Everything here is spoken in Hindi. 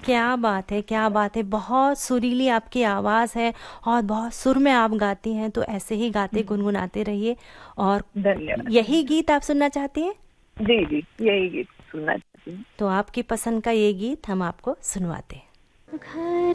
क्या बात है, क्या बात है। बहुत सुरीली आपकी आवाज़ है और बहुत सुर में आप गाती हैं, तो ऐसे ही गाते गुनगुनाते रहिए। और धन्यवाद। यही गीत आप सुनना चाहती हैं? जी जी, यही गीत सुनना चाहती हूँ। तो आपकी पसंद का ये गीत हम आपको सुनवाते हैं। घर